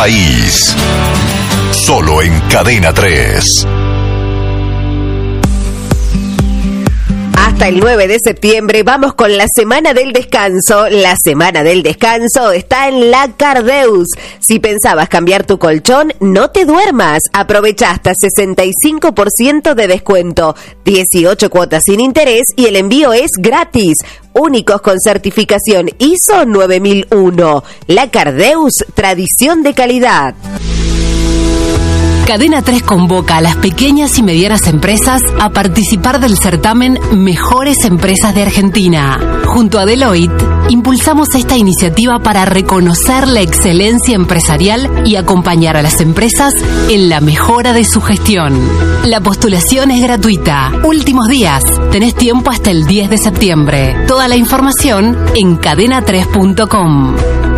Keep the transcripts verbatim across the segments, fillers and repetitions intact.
país. Solo en Cadena tres. Hasta el nueve de septiembre vamos con la Semana del Descanso. La Semana del Descanso está en La Cardeus. Si pensabas cambiar tu colchón, no te duermas. Aprovecha hasta sesenta y cinco por ciento de descuento, dieciocho cuotas sin interés y el envío es gratis. Únicos con certificación I S O nueve mil uno. La Cardeus, tradición de calidad. Cadena tres convoca a las pequeñas y medianas empresas a participar del certamen Mejores Empresas de Argentina. Junto a Deloitte, impulsamos esta iniciativa para reconocer la excelencia empresarial y acompañar a las empresas en la mejora de su gestión. La postulación es gratuita. Últimos días. Tenés tiempo hasta el diez de septiembre. Toda la información en cadena tres punto com.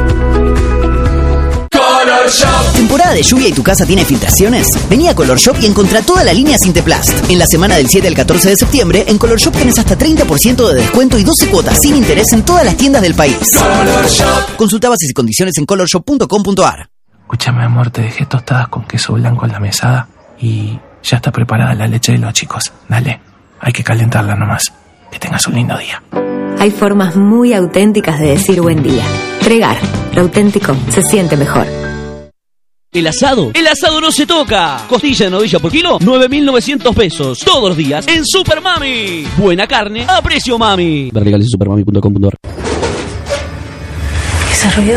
Color Shop. ¿Temporada de lluvia y tu casa tiene filtraciones? Vení a Color Shop y encontrá toda la línea Sinteplast. En la semana del siete al catorce de septiembre, en Color Shop tenés hasta treinta por ciento de descuento y doce cuotas sin interés en todas las tiendas del país. Color Shop. Consulta bases y condiciones en color shop punto com punto a r. Escúchame, amor, te dejé tostadas con queso blanco en la mesada y ya está preparada la leche de los chicos. Dale, hay que calentarla nomás. Que tengas un lindo día. Hay formas muy auténticas de decir buen día. Pregar, lo auténtico se siente mejor. El asado, el asado no se toca. Costilla de novilla por kilo, nueve mil novecientos pesos. Todos los días en Super Mami. Buena carne a precio mami. Ver legales en supermami punto com punto a r. ¿Ese ruido?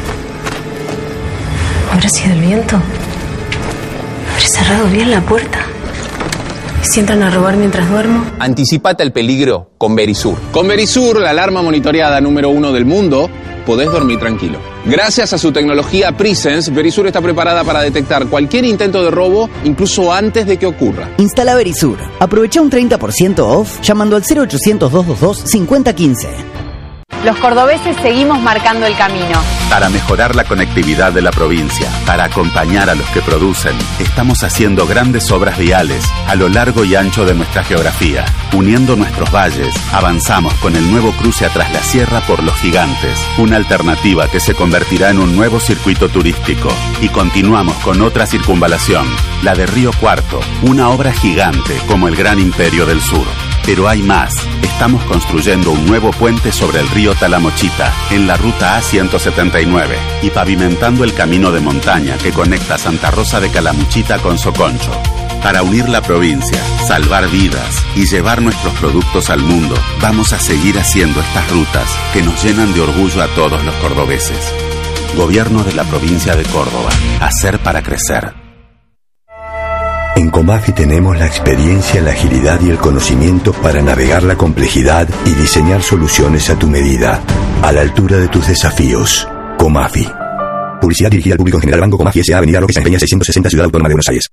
¿Habrá sido el viento? ¿Habré cerrado bien la puerta? ¿Y si entran a robar mientras duermo? Anticipate al peligro con Verisur. Con Verisur, la alarma monitoreada número uno del mundo, podés dormir tranquilo. Gracias a su tecnología Presence, Verisur está preparada para detectar cualquier intento de robo, incluso antes de que ocurra. Instala Verisur. Aprovecha un treinta por ciento off llamando al cero ochocientos, doscientos veintidós, cincuenta quince. Los cordobeses seguimos marcando el camino. Para mejorar la conectividad de la provincia, para acompañar a los que producen, estamos haciendo grandes obras viales a lo largo y ancho de nuestra geografía. Uniendo nuestros valles, avanzamos con el nuevo cruce a Tras la Sierra por Los Gigantes, una alternativa que se convertirá en un nuevo circuito turístico. Y continuamos con otra circunvalación, la de Río Cuarto, una obra gigante como el Gran Imperio del Sur. Pero hay más. Estamos construyendo un nuevo puente sobre el río Talamochita, en la ruta A ciento setenta y nueve, y pavimentando el camino de montaña que conecta Santa Rosa de Calamuchita con Soconcho. Para unir la provincia, salvar vidas y llevar nuestros productos al mundo, vamos a seguir haciendo estas rutas que nos llenan de orgullo a todos los cordobeses. Gobierno de la provincia de Córdoba. Hacer para crecer. En Comafi tenemos la experiencia, la agilidad y el conocimiento para navegar la complejidad y diseñar soluciones a tu medida, a la altura de tus desafíos. Comafi. Publicidad dirigida al público en general. Banco Comafi S A. Avenida Roque San Peña seiscientos sesenta, Ciudad Autónoma de Buenos Aires.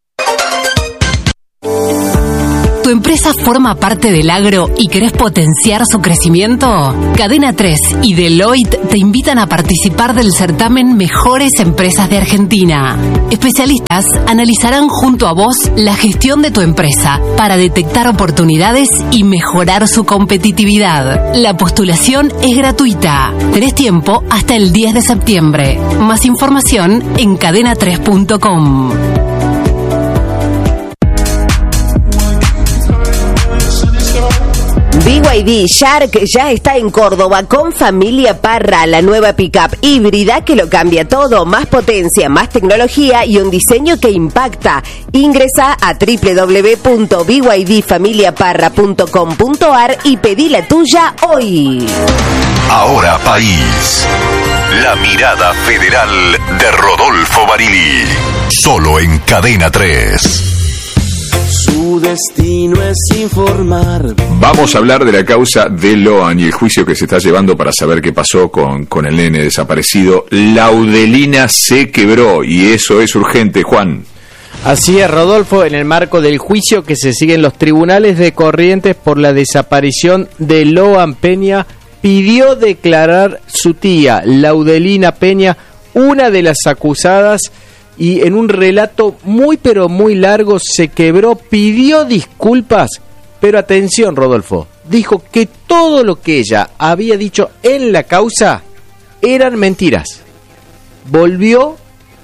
¿Tu empresa forma parte del agro y querés potenciar su crecimiento? Cadena tres y Deloitte te invitan a participar del certamen Mejores Empresas de Argentina. Especialistas analizarán junto a vos la gestión de tu empresa para detectar oportunidades y mejorar su competitividad. La postulación es gratuita. Tenés tiempo hasta el diez de septiembre. Más información en cadena tres punto com. B Y D Shark ya está en Córdoba con Familia Parra, la nueva pickup híbrida que lo cambia todo, más potencia, más tecnología y un diseño que impacta. Ingresa a doble u doble u doble u punto b y d familia parra punto com punto a r y pedí la tuya hoy. Ahora país. La mirada federal de Rodolfo Barili. Solo en Cadena tres. Su destino es informar. Vamos a hablar de la causa de Loan y el juicio que se está llevando para saber qué pasó con, con el nene desaparecido. Laudelina se quebró y eso es urgente, Juan. Así es, Rodolfo, en el marco del juicio que se sigue en los tribunales de Corrientes por la desaparición de Loan Peña, pidió declarar su tía, Laudelina Peña, una de las acusadas, y en un relato muy pero muy largo se quebró, pidió disculpas, pero atención, Rodolfo, dijo que todo lo que ella había dicho en la causa eran mentiras. Volvió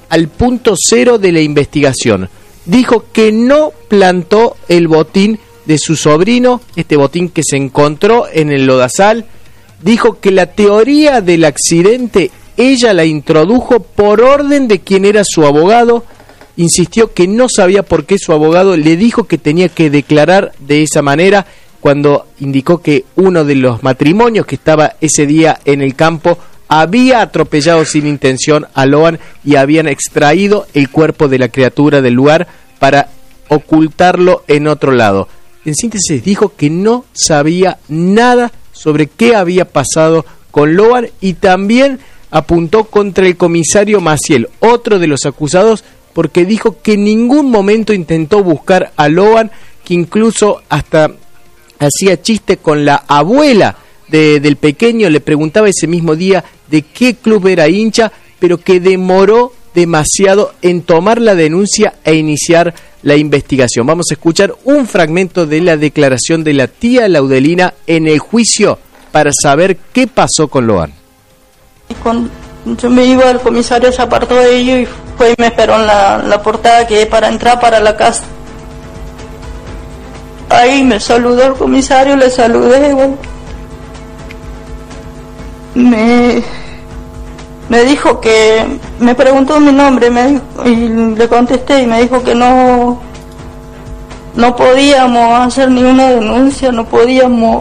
al punto cero de la investigación. Dijo que no plantó el botín de su sobrino, este botín que se encontró en el lodazal. Dijo que la teoría del accidente ella la introdujo por orden de quien era su abogado. Insistió que no sabía por qué su abogado le dijo que tenía que declarar de esa manera, cuando indicó que uno de los matrimonios que estaba ese día en el campo había atropellado sin intención a Loan y habían extraído el cuerpo de la criatura del lugar para ocultarlo en otro lado. En síntesis, dijo que no sabía nada sobre qué había pasado con Loan y también apuntó contra el comisario Maciel, otro de los acusados, porque dijo que en ningún momento intentó buscar a Loan, que incluso hasta hacía chiste con la abuela de, del pequeño, le preguntaba ese mismo día de qué club era hincha, pero que demoró demasiado en tomar la denuncia e iniciar la investigación. Vamos a escuchar un fragmento de la declaración de la tía Laudelina en el juicio para saber qué pasó con Loan. Cuando yo me iba, el comisario se apartó de ello y fue y me esperó en la, la portada que para entrar para la casa. Ahí me saludó el comisario, le saludé, bueno. Me, me dijo que, me preguntó mi nombre me dijo, y le contesté y me dijo que no, no podíamos hacer ninguna denuncia, no podíamos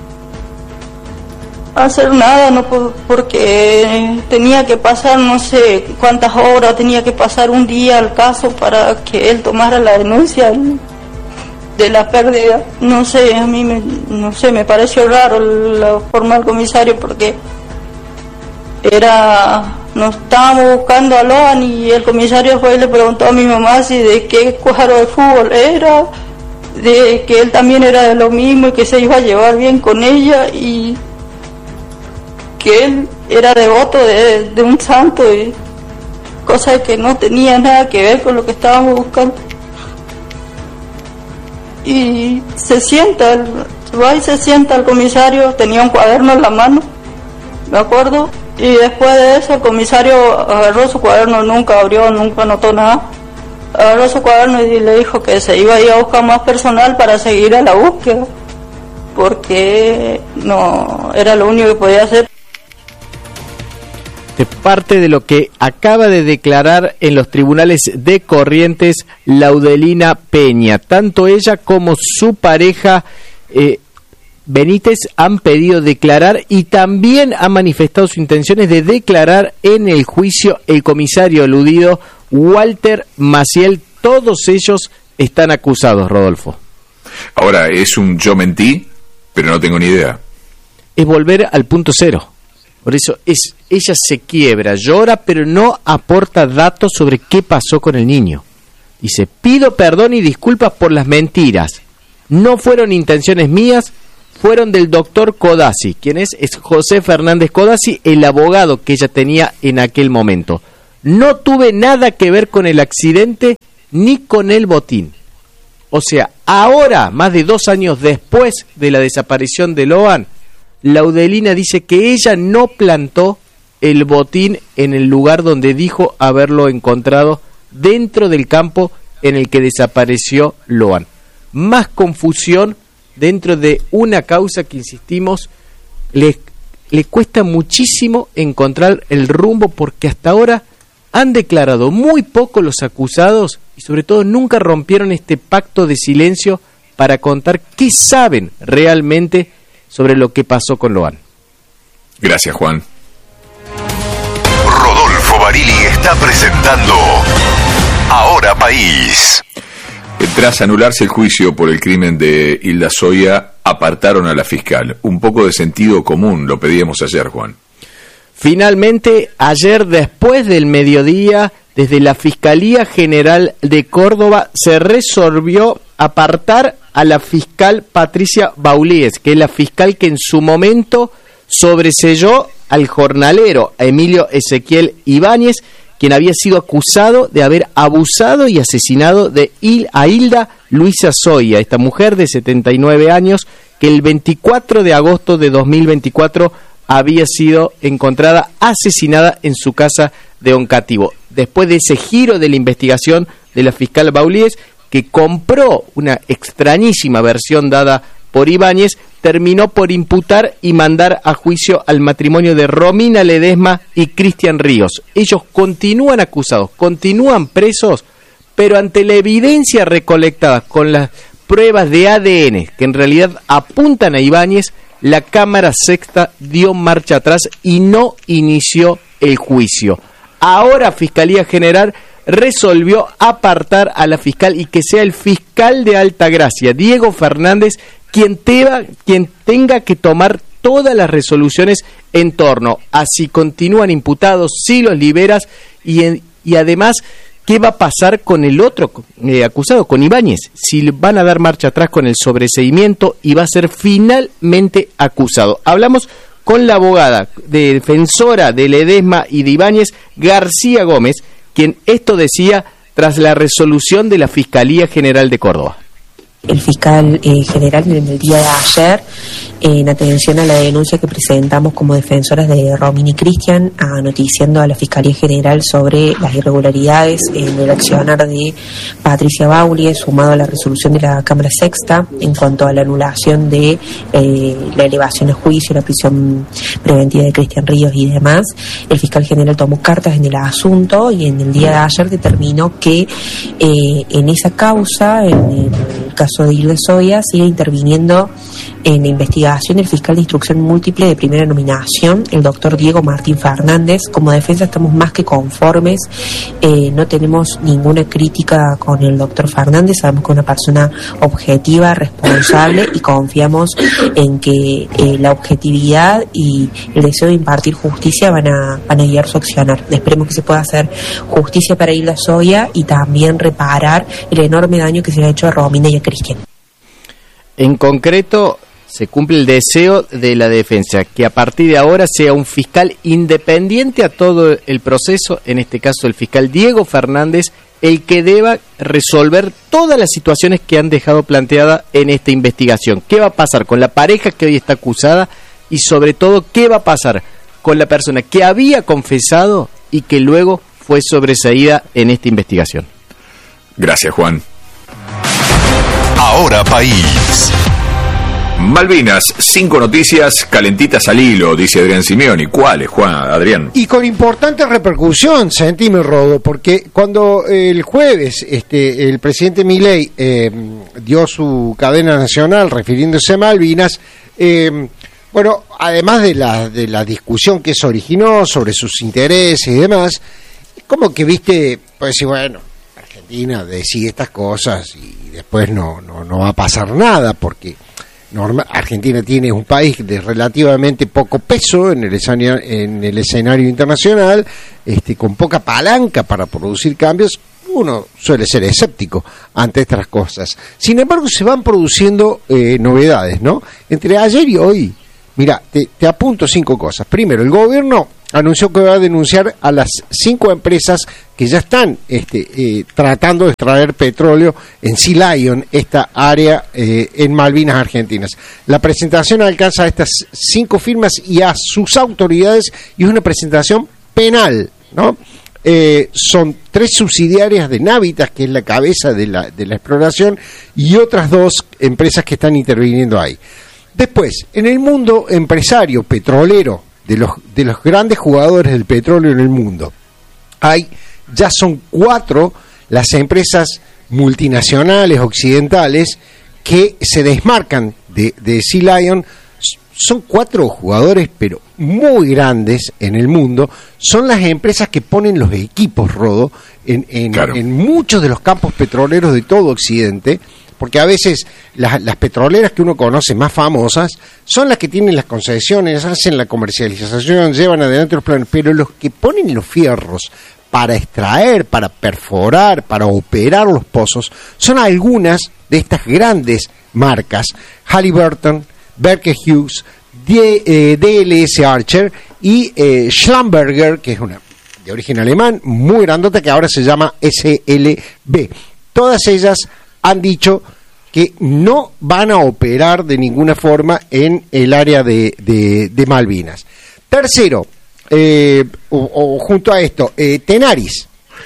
hacer nada, no porque tenía que pasar no sé cuántas horas, tenía que pasar un día al caso para que él tomara la denuncia de la pérdida. No sé, a mí me, no sé, me pareció raro la forma del comisario, porque era, nos estábamos buscando a Loan y el comisario fue y le preguntó a mi mamá si de qué cuadro de fútbol era, de que él también era de lo mismo y que se iba a llevar bien con ella, y que él era devoto de, de un santo, y cosa que no tenía nada que ver con lo que estábamos buscando. Y se sienta, el, va y se sienta el comisario, tenía un cuaderno en la mano, me acuerdo, y después de eso el comisario agarró su cuaderno, nunca abrió, nunca anotó nada, agarró su cuaderno y le dijo que se iba a ir a buscar más personal para seguir a la búsqueda, porque no era lo único que podía hacer. De parte de lo que acaba de declarar en los tribunales de Corrientes Laudelina Peña. Tanto ella como su pareja eh, Benítez han pedido declarar y también han manifestado sus intenciones de declarar en el juicio el comisario eludido Walter Maciel. Todos ellos están acusados, Rodolfo. Ahora, es un yo mentí, pero no tengo ni idea. Es volver al punto cero. Por eso es, ella se quiebra, llora, pero no aporta datos sobre qué pasó con el niño. Dice, pido perdón y disculpas por las mentiras. No fueron intenciones mías, fueron del doctor Codazzi. ¿Quién es? Es José Fernández Codazzi, el abogado que ella tenía en aquel momento. No tuve nada que ver con el accidente ni con el botín. O sea, ahora, más de dos años después de la desaparición de Loan, Laudelina dice que ella no plantó el botín en el lugar donde dijo haberlo encontrado, dentro del campo en el que desapareció Loan. Más confusión dentro de una causa que, insistimos, le, le cuesta muchísimo encontrar el rumbo, porque hasta ahora han declarado muy poco los acusados y sobre todo nunca rompieron este pacto de silencio para contar qué saben realmente sobre lo que pasó con Loan. Gracias, Juan. Rodolfo Barili está presentando Ahora País. Tras anularse el juicio por el crimen de Hilda Soya, apartaron a la fiscal. Un poco de sentido común, lo pedíamos ayer, Juan. Finalmente, ayer después del mediodía, desde la Fiscalía General de Córdoba se resolvió apartar a la fiscal Patricia Baulíes, que es la fiscal que en su momento sobreselló al jornalero Emilio Ezequiel Ibáñez, quien había sido acusado de haber abusado y asesinado de Il- a Hilda Luisa Soya, esta mujer de setenta y nueve años, que el veinticuatro de agosto de dos mil veinticuatro había sido encontrada asesinada en su casa de Oncativo. Después de ese giro de la investigación de la fiscal Baulies, que compró una extrañísima versión dada por Ibáñez, terminó por imputar y mandar a juicio al matrimonio de Romina Ledesma y Cristian Ríos. Ellos continúan acusados, continúan presos, pero ante la evidencia recolectada con las pruebas de A D N que en realidad apuntan a Ibáñez, la Cámara Sexta dio marcha atrás y no inició el juicio. Ahora Fiscalía General resolvió apartar a la fiscal y que sea el fiscal de Altagracia, Diego Fernández, quien, teba, quien tenga que tomar todas las resoluciones en torno a si continúan imputados, si los liberas y, en, y además qué va a pasar con el otro eh, acusado, con Ibáñez, si van a dar marcha atrás con el sobreseimiento y va a ser finalmente acusado. Hablamos con la abogada de defensora de Ledesma y de Ibáñez, García Gómez, quien esto decía tras la resolución de la Fiscalía General de Córdoba. El fiscal eh, general en el día de ayer, en atención a la denuncia que presentamos como defensoras de Romina y Cristian, noticiando a la Fiscalía General sobre las irregularidades en el accionar de Patricia Baulies, sumado a la resolución de la Cámara Sexta en cuanto a la anulación de eh, la elevación a juicio, la prisión preventiva de Cristian Ríos y demás. El fiscal general tomó cartas en el asunto y en el día de ayer determinó que eh, en esa causa, en el caso de Hilda Soya, sigue interviniendo en la investigación el fiscal de instrucción múltiple de primera nominación, el doctor Diego Martín Fernández. Como defensa estamos más que conformes, eh, no tenemos ninguna crítica con el doctor Fernández, sabemos que es una persona objetiva, responsable y confiamos en que eh, la objetividad y el deseo de impartir justicia van a, van a guiar su accionar. Esperemos que se pueda hacer justicia para Hilda Soya y también reparar el enorme daño que se le ha hecho a Romina y a Cristian. En concreto, se cumple el deseo de la defensa, que a partir de ahora sea un fiscal independiente a todo el proceso, en este caso el fiscal Diego Fernández, el que deba resolver todas las situaciones que han dejado planteada en esta investigación. ¿Qué va a pasar con la pareja que hoy está acusada? Y sobre todo, ¿qué va a pasar con la persona que había confesado y que luego fue sobreseída en esta investigación? Gracias, Juan. Ahora País. Malvinas, cinco noticias calentitas al hilo, dice Adrián Simeoni. ¿Cuáles, Juan, Adrián? Y con importante repercusión, sentime, Rodo, porque cuando el jueves este, el presidente Milei eh, dio su cadena nacional refiriéndose a Malvinas, eh, bueno, además de la, de la discusión que eso originó sobre sus intereses y demás, como que, viste, pues sí, bueno, Argentina decide estas cosas y después no, no, no va a pasar nada, porque normal, Argentina tiene un país de relativamente poco peso en el escenario, en el escenario internacional, este, con poca palanca para producir cambios. Uno suele ser escéptico ante estas cosas. Sin embargo, se van produciendo eh, novedades, ¿no? Entre ayer y hoy, mira, te, te apunto cinco cosas. Primero, el gobierno anunció que va a denunciar a las cinco empresas que ya están este, eh, tratando de extraer petróleo en Sea Lion, esta área eh, en Malvinas Argentinas. La presentación alcanza a estas cinco firmas y a sus autoridades y es una presentación penal, ¿no? Eh, son tres subsidiarias de Navitas, que es la cabeza de la, de la exploración, y otras dos empresas que están interviniendo ahí. Después, en el mundo empresario petrolero, de los, de los grandes jugadores del petróleo en el mundo, hay, ya son cuatro las empresas multinacionales occidentales que se desmarcan de, de Sea Lion. Son cuatro jugadores, pero muy grandes en el mundo. Son las empresas que ponen los equipos, Rodo, en, en, claro. en muchos de los campos petroleros de todo Occidente, porque a veces las, las petroleras que uno conoce más famosas son las que tienen las concesiones, hacen la comercialización, llevan adelante los planes, pero los que ponen los fierros para extraer, para perforar, para operar los pozos, son algunas de estas grandes marcas: Halliburton, Baker Hughes, D, eh, D L S Archer y eh, Schlumberger, que es una de origen alemán, muy grandota, que ahora se llama S L B. Todas ellas han dicho que no van a operar de ninguna forma en el área de, de, de Malvinas. Tercero, eh, o, o junto a esto, eh, Tenaris.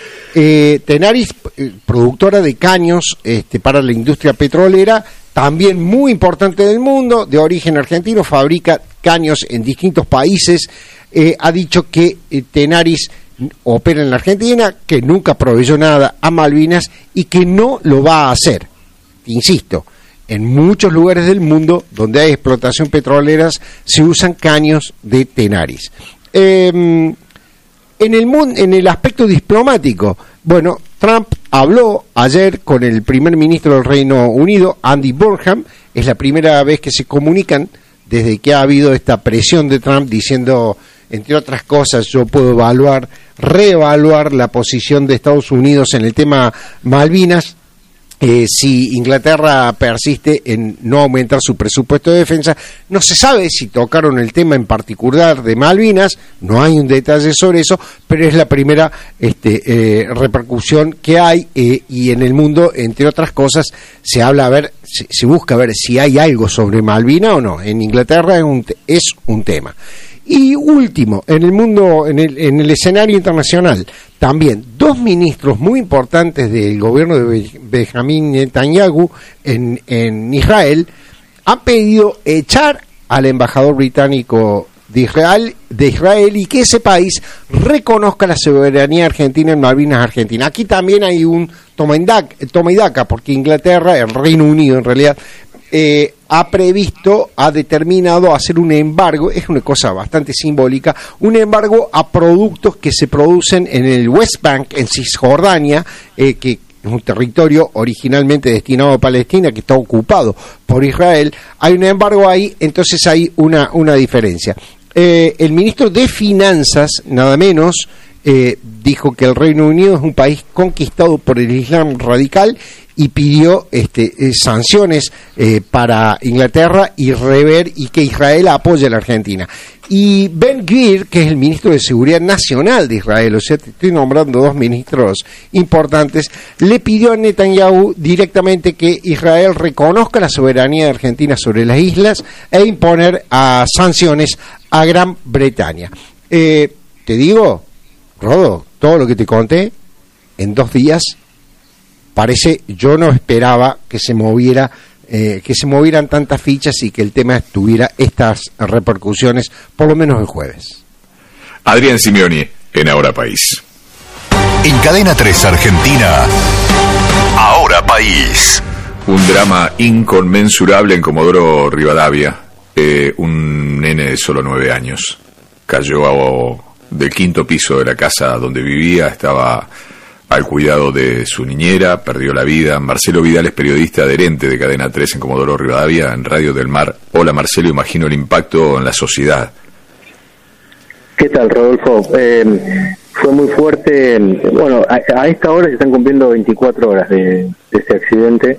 Eh, Tenaris, eh, productora de caños este, para la industria petrolera, también muy importante del mundo, de origen argentino, fabrica caños en distintos países, eh, ha dicho que eh, Tenaris opera en la Argentina, que nunca proveyó nada a Malvinas y que no lo va a hacer. Insisto, en muchos lugares del mundo donde hay explotación petrolera se usan caños de Tenaris. Eh, En el, mundo, en el aspecto diplomático, bueno, Trump habló ayer con el primer ministro del Reino Unido, Andy Burnham. Es la primera vez que se comunican desde que ha habido esta presión de Trump diciendo, entre otras cosas, yo puedo evaluar, reevaluar la posición de Estados Unidos en el tema Malvinas. Eh, si Inglaterra persiste en no aumentar su presupuesto de defensa. No se sabe si tocaron el tema en particular de Malvinas, no hay un detalle sobre eso, pero es la primera este, eh, repercusión que hay, eh, y en el mundo, entre otras cosas, se habla a ver, se, se busca ver si hay algo sobre Malvinas o no. En Inglaterra es un, es un tema. Y último, en el mundo, en el, en el escenario internacional, también dos ministros muy importantes del gobierno de Benjamín Netanyahu en, en Israel han pedido echar al embajador británico de Israel, de Israel y que ese país reconozca la soberanía argentina en Malvinas Argentina. Aquí también hay un toma y daca, toma y daca, porque Inglaterra, el Reino Unido en realidad, Eh, ha previsto, ha determinado hacer un embargo, es una cosa bastante simbólica, un embargo a productos que se producen en el West Bank, en Cisjordania, eh, que es un territorio originalmente destinado a Palestina, que está ocupado por Israel. Hay un embargo ahí, entonces hay una, una diferencia. Eh, el ministro de Finanzas, nada menos, eh, dijo que el Reino Unido es un país conquistado por el Islam radical y pidió este, eh, sanciones eh, para Inglaterra y rever y que Israel apoye a la Argentina. Y Ben Gvir, que es el ministro de Seguridad Nacional de Israel, o sea, te estoy nombrando dos ministros importantes, le pidió a Netanyahu directamente que Israel reconozca la soberanía de Argentina sobre las islas e imponer a sanciones a Gran Bretaña. Eh, te digo, Rodo, todo lo que te conté en dos días parece, yo no esperaba que se moviera, eh, que se movieran tantas fichas y que el tema tuviera estas repercusiones, por lo menos el jueves. Adrián Simeoni, en Ahora País. En Cadena tres Argentina, Ahora País. Un drama inconmensurable en Comodoro Rivadavia. Eh, un nene de solo nueve años cayó a, del quinto piso de la casa donde vivía, estaba al cuidado de su niñera, perdió la vida. Marcelo Vidal es periodista adherente de Cadena tres en Comodoro Rivadavia, en Radio del Mar. Hola Marcelo, imagino el impacto en la sociedad. ¿Qué tal, Rodolfo? Eh, fue muy fuerte. Bueno, a, a esta hora se están cumpliendo veinticuatro horas de, de este accidente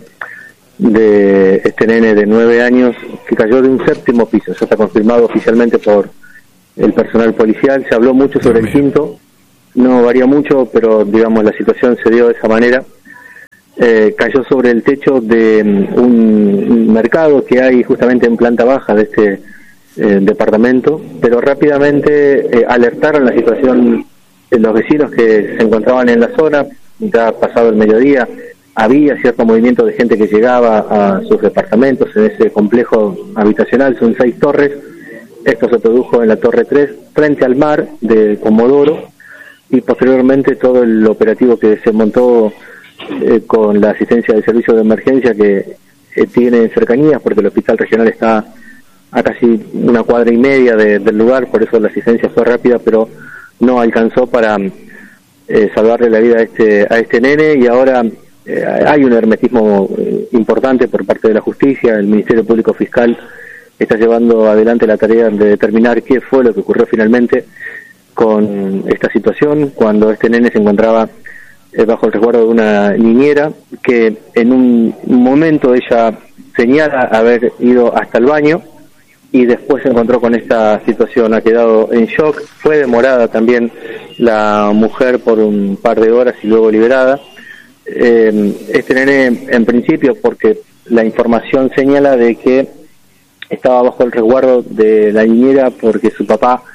de este nene de nueve años que cayó de un séptimo piso. Eso está confirmado oficialmente por el personal policial. Se habló mucho sobre el quinto. No varía mucho, pero digamos la situación se dio de esa manera. Eh, cayó sobre el techo de un, un mercado que hay justamente en planta baja de este eh, departamento, pero rápidamente eh, alertaron la situación de los vecinos que se encontraban en la zona. Ya pasado el mediodía había cierto movimiento de gente que llegaba a sus departamentos en ese complejo habitacional. Son seis torres. Esto se produjo en la torre tres, frente al mar de Comodoro, y posteriormente todo el operativo que se montó eh, con la asistencia del servicio de emergencia que eh, tiene cercanías, porque el hospital regional está a casi una cuadra y media de, del lugar, por eso la asistencia fue rápida, pero no alcanzó para eh, salvarle la vida a este a este nene. Y ahora eh, hay un hermetismo eh, importante por parte de la justicia. El Ministerio Público Fiscal está llevando adelante la tarea de determinar qué fue lo que ocurrió finalmente con esta situación, cuando este nene se encontraba eh, bajo el resguardo de una niñera, que en un momento ella señala haber ido hasta el baño y después se encontró con esta situación. Ha quedado en shock. Fue demorada también la mujer por un par de horas y luego liberada. Eh, este nene, en principio, porque la información señala de que estaba bajo el resguardo de la niñera porque su papá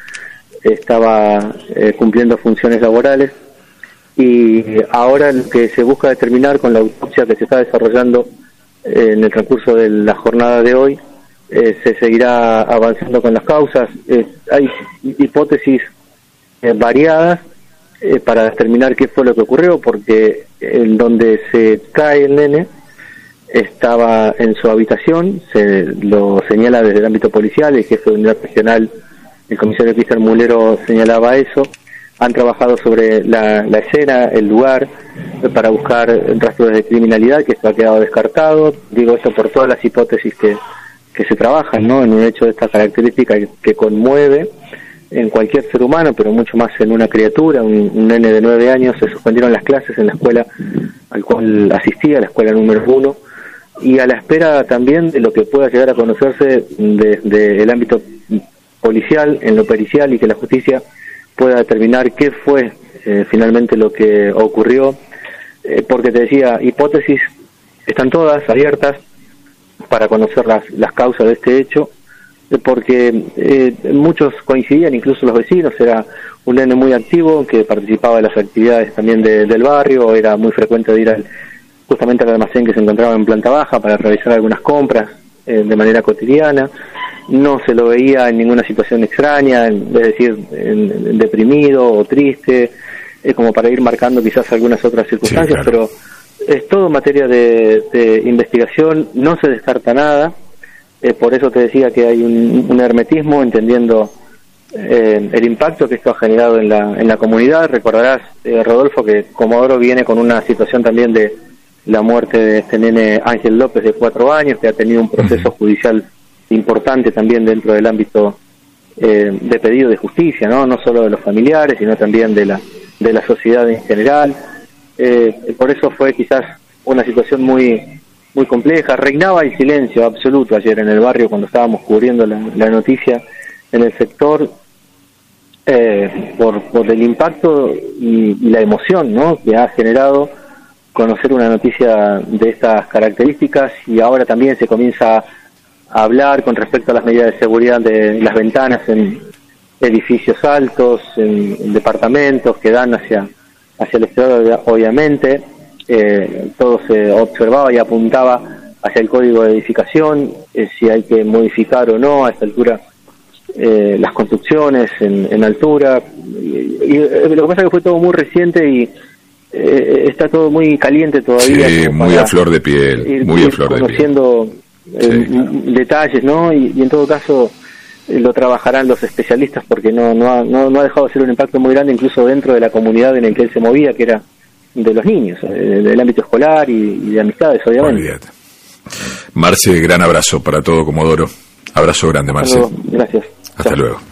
estaba eh, cumpliendo funciones laborales, y ahora lo que se busca determinar con la autopsia que se está desarrollando eh, en el transcurso de la jornada de hoy, eh, se seguirá avanzando con las causas. Eh, hay hipótesis eh, variadas eh, para determinar qué fue lo que ocurrió, porque en donde se cae el nene estaba en su habitación, se lo señala desde el ámbito policial, el jefe de unidad regional, el comisario Cristian Mulero, señalaba eso. Han trabajado sobre la, la escena, el lugar, eh, para buscar rastros de criminalidad, que esto ha quedado descartado. Digo esto por todas las hipótesis que, que se trabajan, ¿no?, en un hecho de esta característica que, que conmueve en cualquier ser humano, pero mucho más en una criatura. Un, un nene de nueve años, se suspendieron las clases en la escuela al cual asistía, la escuela número uno, y a la espera también de lo que pueda llegar a conocerse desde de el ámbito policial, en lo pericial, y que la justicia pueda determinar qué fue eh, finalmente lo que ocurrió, eh, porque te decía, hipótesis están todas abiertas para conocer las, las causas de este hecho, eh, porque eh, muchos coincidían, incluso los vecinos. Era un nene muy activo que participaba de las actividades también de, del barrio, era muy frecuente de ir al, justamente al almacén que se encontraba en planta baja para realizar algunas compras eh, de manera cotidiana. No se lo veía en ninguna situación extraña, es decir, en, en deprimido o triste, eh, como para ir marcando quizás algunas otras circunstancias. Sí, claro. Pero es todo materia de, de investigación, no se descarta nada, eh, por eso te decía que hay un, un hermetismo, entendiendo eh, el impacto que esto ha generado en la, en la comunidad. Recordarás, eh, Rodolfo, que Comodoro viene con una situación también de la muerte de este nene Ángel López, de cuatro años, que ha tenido un proceso judicial importante también dentro del ámbito eh, de pedido de justicia, no no solo de los familiares, sino también de la de la sociedad en general. Eh, por eso fue quizás una situación muy muy compleja. Reinaba el silencio absoluto ayer en el barrio cuando estábamos cubriendo la, la noticia en el sector, eh, por, por el impacto y, y la emoción, ¿no?, que ha generado conocer una noticia de estas características. Y ahora también se comienza a hablar con respecto a las medidas de seguridad de las ventanas en edificios altos, en, en departamentos que dan hacia hacia el exterior, obviamente. Eh, todo se observaba y apuntaba hacia el código de edificación, eh, si hay que modificar o no a esta altura eh, las construcciones en, en altura. Y, y lo que pasa es que fue todo muy reciente y eh, está todo muy caliente todavía. Sí, muy a flor de piel, ir, muy ir a flor de piel. Conociendo eh, sí. detalles, ¿no? Y, y en todo caso eh, lo trabajarán los especialistas, porque no no ha, no no ha dejado de ser un impacto muy grande, incluso dentro de la comunidad en la que él se movía, que era de los niños, eh, del ámbito escolar y, y de amistades, obviamente. Olvídate. Marce, gran abrazo para todo Comodoro. Abrazo grande, Marce. Gracias. Hasta Chao. Luego.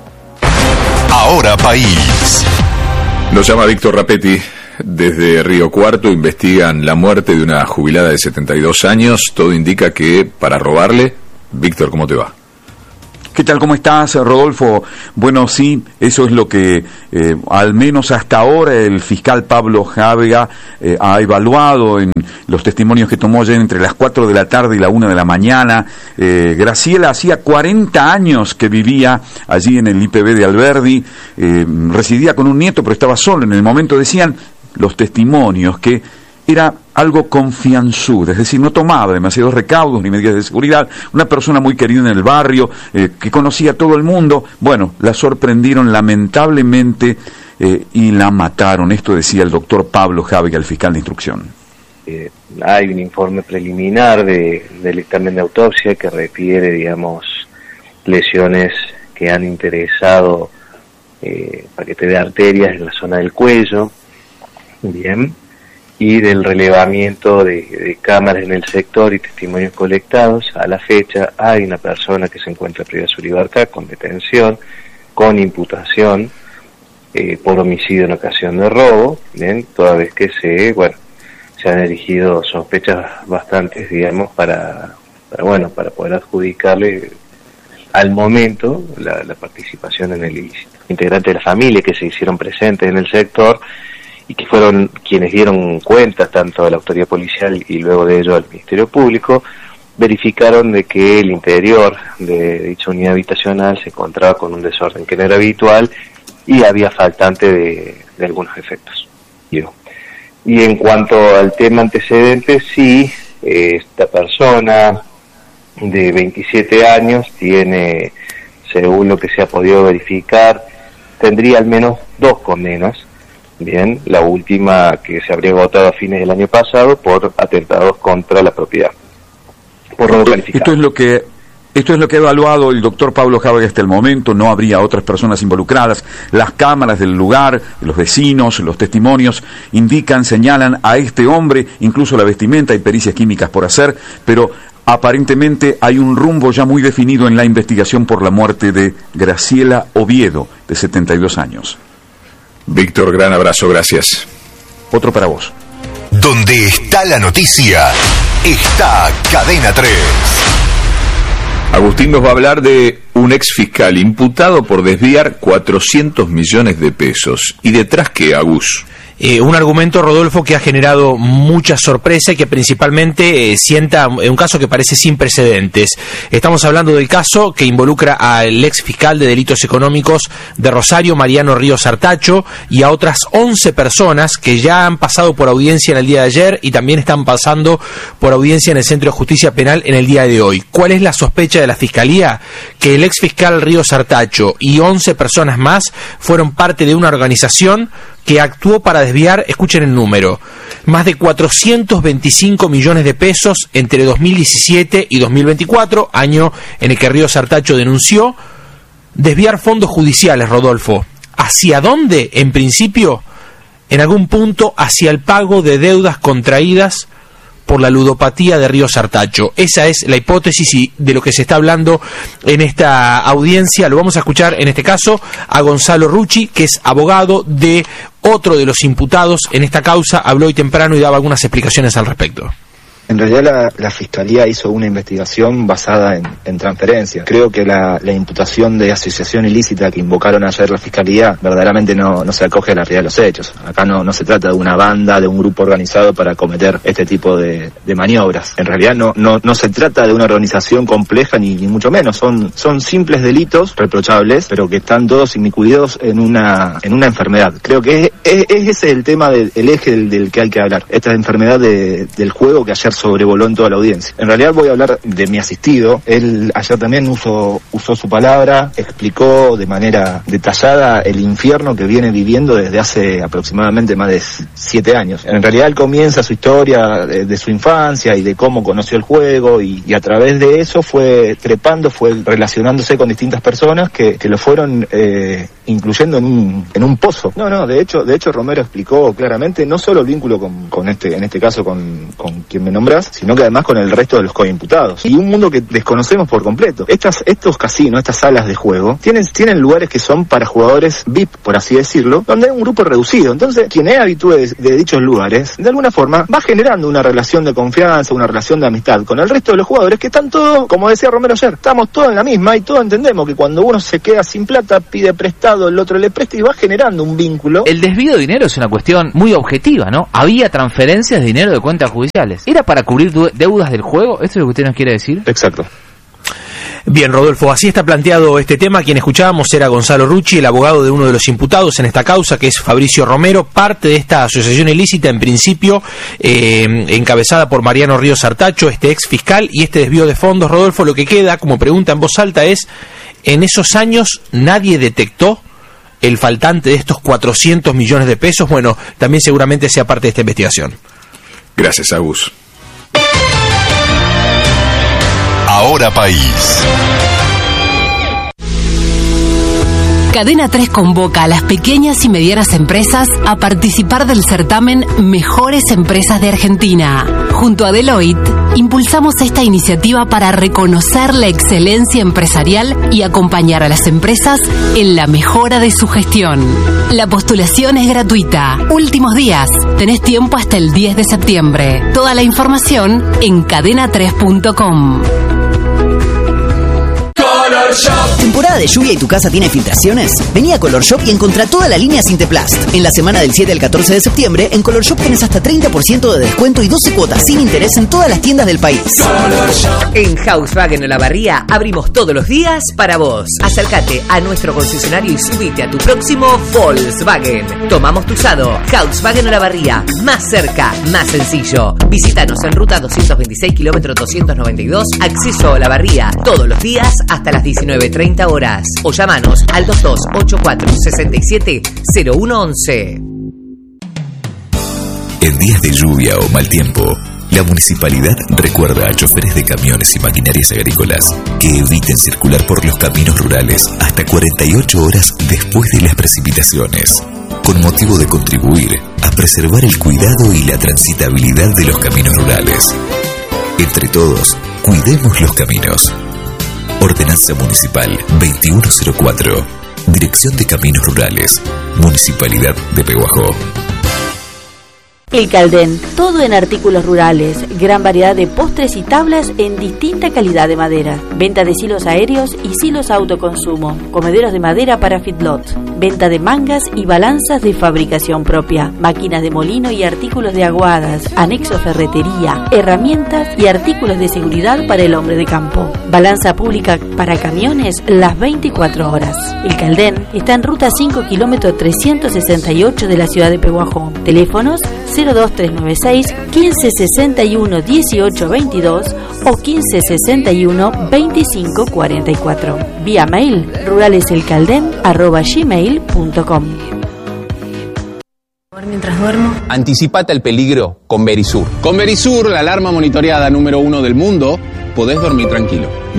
Ahora País. Nos llama Víctor Rapetti desde Río Cuarto. Investigan la muerte de una jubilada de setenta y dos años. Todo indica que para robarle. Víctor, ¿cómo te va? ¿Qué tal? ¿Cómo estás, Rodolfo? Bueno, sí, eso es lo que, eh, al menos hasta ahora, el fiscal Pablo Jávega eh, ha evaluado en los testimonios que tomó ayer entre las cuatro de la tarde y la una de la mañana. Eh, Graciela hacía cuarenta años que vivía allí en el I P B de Alberdi, eh, residía con un nieto, pero estaba solo. En el momento decían los testimonios que era algo confianzudo, es decir, no tomaba demasiados recaudos ni medidas de seguridad, una persona muy querida en el barrio, eh, que conocía a todo el mundo. Bueno, la sorprendieron lamentablemente eh, y la mataron. Esto decía el doctor Pablo Jávega, el fiscal de instrucción. Eh, hay un informe preliminar de, del dictamen de autopsia que refiere, digamos, lesiones que han interesado eh, paquete de arterias en la zona del cuello. Bien. Y del relevamiento de, de cámaras en el sector y testimonios colectados, a la fecha hay una persona que se encuentra privada de su libertad con detención, con imputación eh, por homicidio en ocasión de robo, bien, toda vez que se, bueno, se han erigido sospechas bastantes, digamos, para, para bueno, para poder adjudicarle al momento la, la participación en el ilícito. Integrantes de la familia que se hicieron presentes en el sector y que fueron quienes dieron cuentas tanto a la autoridad policial y luego de ello al Ministerio Público, verificaron de que el interior de dicha unidad habitacional se encontraba con un desorden que no era habitual y había faltante de, de algunos efectos. Y en cuanto al tema antecedentes, sí, esta persona de veintisiete años tiene, según lo que se ha podido verificar, tendría al menos dos condenas. Bien, la última que se habría agotado a fines del año pasado por atentados contra la propiedad. Por robo calificado. Esto es lo que esto es lo que ha evaluado el doctor Pablo Jávega hasta el momento. No habría otras personas involucradas. Las cámaras del lugar, los vecinos, los testimonios indican, señalan a este hombre, incluso la vestimenta, hay pericias químicas por hacer, pero aparentemente hay un rumbo ya muy definido en la investigación por la muerte de Graciela Oviedo, de setenta y dos años. Víctor, gran abrazo, gracias. Otro para vos. Donde está la noticia, está Cadena tres. Agustín nos va a hablar de un ex fiscal imputado por desviar cuatrocientos millones de pesos. ¿Y detrás qué, Agus? Eh, un argumento, Rodolfo, que ha generado mucha sorpresa y que principalmente eh, sienta un caso que parece sin precedentes. Estamos hablando del caso que involucra al ex fiscal de delitos económicos de Rosario, Mariano Ríos Artacho, y a otras once personas que ya han pasado por audiencia en el día de ayer y también están pasando por audiencia en el Centro de Justicia Penal en el día de hoy. ¿Cuál es la sospecha de la Fiscalía? Que el ex fiscal Ríos Artacho y once personas más fueron parte de una organización que actuó para desviar, escuchen el número, más de cuatrocientos veinticinco millones de pesos entre dos mil diecisiete y dos mil veinticuatro, año en el que Ríos Artacho denunció desviar fondos judiciales, Rodolfo. ¿Hacia dónde? En principio, en algún punto, hacia el pago de deudas contraídas por la ludopatía de Ríos Artacho. Esa es la hipótesis y de lo que se está hablando en esta audiencia. Lo vamos a escuchar en este caso a Gonzalo Rucci, que es abogado de otro de los imputados en esta causa. Habló hoy temprano y daba algunas explicaciones al respecto. En realidad la, la Fiscalía hizo una investigación basada en, en transferencias. Creo que la, la imputación de asociación ilícita que invocaron ayer la Fiscalía verdaderamente no, no se acoge a la realidad de los hechos. Acá no, no se trata de una banda, de un grupo organizado para cometer este tipo de, de maniobras. En realidad no, no, no se trata de una organización compleja ni, ni mucho menos. Son, son simples delitos reprochables, pero que están todos inmiscuidos en una, en una enfermedad. Creo que es, es ese el tema, del, el eje del, del que hay que hablar. Esta enfermedad de, del juego que ayer sobrevoló en toda la audiencia. En realidad voy a hablar de mi asistido. Él ayer también usó, usó su palabra, explicó de manera detallada el infierno que viene viviendo desde hace aproximadamente más de siete años. En realidad él comienza su historia de, de su infancia y de cómo conoció el juego y, y a través de eso fue trepando, fue relacionándose con distintas personas que, que lo fueron eh, incluyendo en un, en un pozo. No, no, de hecho, de hecho Romero explicó claramente no solo el vínculo con, con este, en este caso con, con quien me nombrás, sino que además con el resto de los coimputados. Y un mundo que desconocemos por completo. Estas, estos casinos, estas salas de juego, tienen, tienen lugares que son para jugadores V I P, por así decirlo, donde hay un grupo reducido. Entonces, quien es habitué de, de dichos lugares, de alguna forma, va generando una relación de confianza, una relación de amistad con el resto de los jugadores que están todos, como decía Romero ayer, estamos todos en la misma y todos entendemos que cuando uno se queda sin plata, pide prestado, el otro le presta y va generando un vínculo. El desvío de dinero es una cuestión muy objetiva, ¿no? Había transferencias de dinero de cuentas judiciales. ¿Era para cubrir deudas del juego? ¿Esto es lo que usted nos quiere decir? Exacto. Bien, Rodolfo, así está planteado este tema. Quien escuchábamos era Gonzalo Rucci, el abogado de uno de los imputados en esta causa, que es Fabricio Romero, parte de esta asociación ilícita, en principio, eh, encabezada por Mariano Ríos Artacho, este ex fiscal, y este desvío de fondos. Rodolfo, lo que queda como pregunta en voz alta es, ¿en esos años nadie detectó el faltante de estos cuatrocientos millones de pesos? Bueno, también seguramente sea parte de esta investigación. Gracias, Agus. Ahora País. Cadena tres convoca a las pequeñas y medianas empresas a participar del certamen Mejores Empresas de Argentina. Junto a Deloitte, impulsamos esta iniciativa para reconocer la excelencia empresarial y acompañar a las empresas en la mejora de su gestión. La postulación es gratuita. Últimos días. Tenés tiempo hasta el diez de septiembre. Toda la información en cadena tres punto com. Color Color Shop. ¿Temporada de lluvia y tu casa tiene filtraciones? Vení a Color Shop y encontrá toda la línea Sinteplast. En la semana del siete al catorce de septiembre, en Color Shop tenés hasta treinta por ciento de descuento y doce cuotas sin interés en todas las tiendas del país. Color Shop. En Volkswagen Olavarría abrimos todos los días para vos. Acércate a nuestro concesionario y subite a tu próximo Volkswagen. Tomamos tu usado. Volkswagen Olavarría. Más cerca, más sencillo. Visítanos en ruta doscientos veintiséis, kilómetro doscientos noventa y dos, acceso a Olavarría. Todos los días hasta las diecinueve treinta horas. O llamanos al dos dos ocho cuatro seis siete cero uno once. En días de lluvia o mal tiempo, la municipalidad recuerda a choferes de camiones y maquinarias agrícolas que eviten circular por los caminos rurales hasta cuarenta y ocho horas después de las precipitaciones, con motivo de contribuir a preservar el cuidado y la transitabilidad de los caminos rurales. Entre todos, cuidemos los caminos. Ordenanza Municipal veintiuno cero cuatro. Dirección de Caminos Rurales. Municipalidad de Pehuajó. El Caldén, todo en artículos rurales, gran variedad de postres y tablas en distinta calidad de madera, venta de silos aéreos y silos autoconsumo, comederos de madera para feedlot, venta de mangas y balanzas de fabricación propia, máquinas de molino y artículos de aguadas, anexo ferretería, herramientas y artículos de seguridad para el hombre de campo, balanza pública para camiones las veinticuatro horas. El Caldén está en ruta cinco, kilómetro trescientos sesenta y ocho de la ciudad de Pehuajó. Teléfonos cero dos tres nueve seis, quince sesenta y uno, dieciocho veintidós o quince sesenta y uno, veinticinco cuarenta y cuatro. Vía mail ruraleselcalden arroba gmail punto com. Mientras duermo. Anticipate al peligro con Verisur. Con Verisur, la alarma monitoreada número uno del mundo, podés dormir tranquilo.